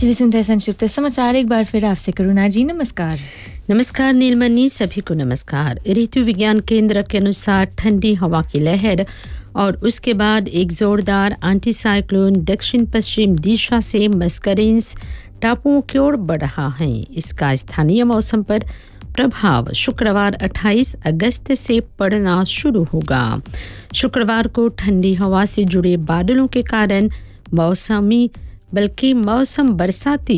चलिए सुनते हैं संक्षिप्त समाचार एक बार फिर आपसे। करुणा जी नमस्कार। नमस्कार नीलमणि, सभी को नमस्कार। ऋतु विज्ञान केंद्र के अनुसार ठंडी हवा की लहर और उसके बाद एक जोरदार एंटी साइक्लोन दक्षिण पश्चिम दिशा से मस्करेंस टापुओं की ओर बढ़ रहा है। इसका स्थानीय मौसम पर प्रभाव शुक्रवार 28 अगस्त से पड़ना शुरू होगा। शुक्रवार को ठंडी हवा से जुड़े बादलों के कारण मौसम बरसाती